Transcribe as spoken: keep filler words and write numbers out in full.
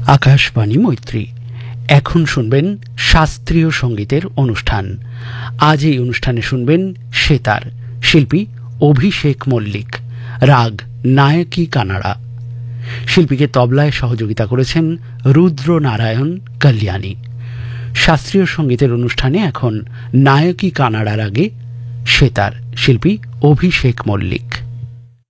আকাশবাণী মৈত্রী। এখন শুনবেন শাস্ত্রীয় সঙ্গীতের অনুষ্ঠান। আজ এই অনুষ্ঠানে শুনবেন সেতার, শিল্পী অভিষেক মল্লিক, রাগ নায়কী কানাড়া। শিল্পীকে তবলায় সহযোগিতা করেছেন রুদ্র নারায়ণ কল্যাণী। শাস্ত্রীয় সঙ্গীতের অনুষ্ঠানে এখন নায়কী কানাড়া রাগে সেতার, শিল্পী অভিষেক মল্লিক।